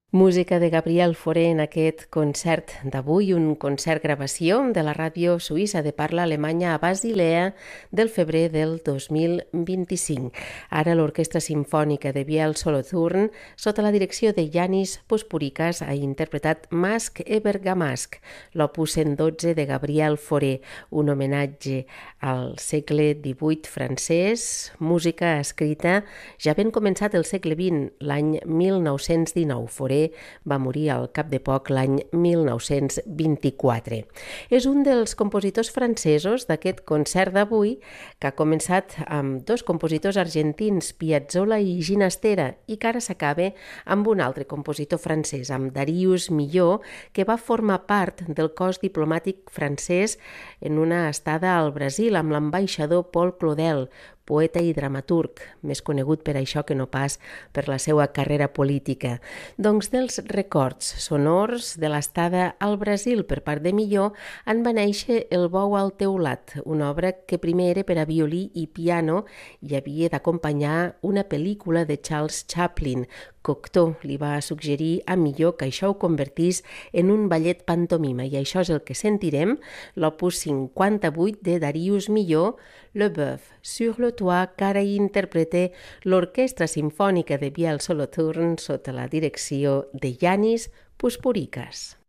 Música de Gabriel Fauré en aquest concert d'avui, un concert gravació de la ràdio suïssa de parla alemanya a Basilea del febrer del 2025. Ara l'Orquestra Simfònica de Biel Solothurn, sota la direcció de Yanis Pospurikas, ha interpretat Masque et Bergamasque, l'opus 112 de Gabriel Fauré, un homenatge al segle XVIII francès, música escrita ja ben començat el segle XX, l'any 1919. Fauré va morir al cap de poc l'any 1924. És un dels compositors francesos d'aquest concert d'avui, que ha començat amb dos compositors argentins, Piazzolla i Ginastera, i que ara s'acaba amb un altre compositor francès, amb Darius Milhaud, que va formar part del cos diplomàtic francès en una estada al Brasil amb l'ambaixador Paul Claudel, poeta i dramaturg, més conegut per això que no pas per la seva carrera política. Doncs dels records sonors de l'estada al Brasil per part de Milhaud en va néixer El bou al teulat, una obra que primer era per a violí i piano i havia d'acompanyar una pel·lícula de Charles Chaplin. Cocteau li va suggerir a Milhaud que això ho convertís en un ballet pantomima i això és el que sentirem, l'opus 58 de Darius Milhaud, Le Boeuf sur le toit, que ara hi interpreta l'Orquestra Simfònica de Biel Solothurn sota la direcció de Yanis Pospurikas.